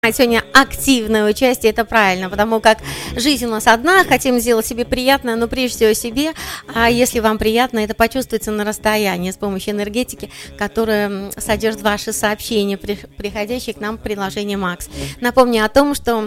Сегодня активное участие, это правильно, потому как жизнь у нас одна, хотим сделать себе приятное, но прежде всего себе, а если вам приятно, это почувствуется на расстоянии с помощью энергетики, которая содержит ваши сообщения, приходящие к нам в приложении Макс. Напомню о том, что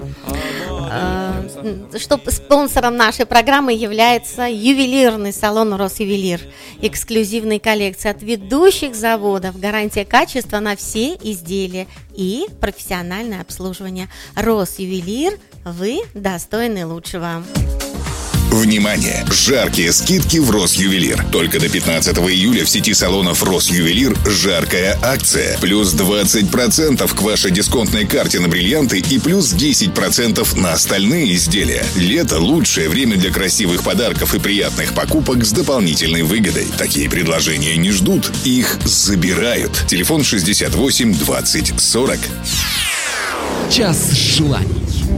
спонсором нашей программы является ювелирный салон «Росювелир». Эксклюзивные коллекции от ведущих заводов, гарантия качества на все изделия и профессиональное обслуживание. «Росювелир», вы достойны лучшего. Внимание! Жаркие скидки в Росювелир. Только до 15 июля в сети салонов Росювелир жаркая акция. Плюс 20% к вашей дисконтной карте на бриллианты и плюс 10% на остальные изделия. Лето – лучшее время для красивых подарков и приятных покупок с дополнительной выгодой. Такие предложения не ждут, их забирают. Телефон 68 20 40. Час желаний.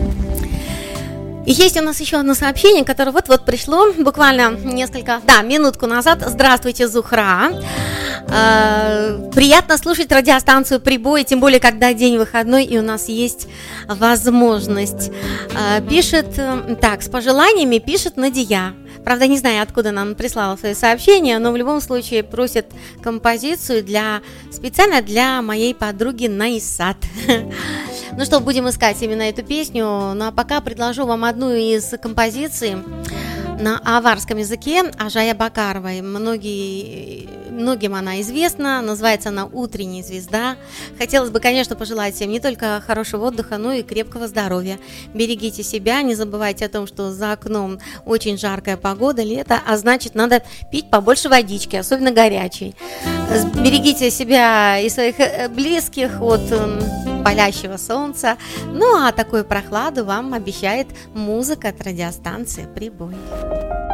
И есть у нас еще одно сообщение, которое вот-вот пришло, буквально минутку назад. Здравствуйте, Зухра. Приятно слушать радиостанцию «Прибой», тем более, когда день выходной, и у нас есть возможность. Пишет, с пожеланиями пишет Надия. Правда, не знаю, откуда нам прислала свое сообщение, но в любом случае просит композицию специально для моей подруги Наисат. Ну что, будем искать именно эту песню. Ну а пока предложу вам одну из композиций на аварском языке Ажая Бакаровой. Многим она известна, называется она «Утренняя звезда». Хотелось бы, конечно, пожелать всем не только хорошего отдыха, но и крепкого здоровья. Берегите себя, не забывайте о том, что за окном очень жаркая погода, лето, а значит, надо пить побольше водички, особенно горячей. Берегите себя и своих близких от палящего солнца. Ну а такую прохладу вам обещает музыка от радиостанции «Прибой».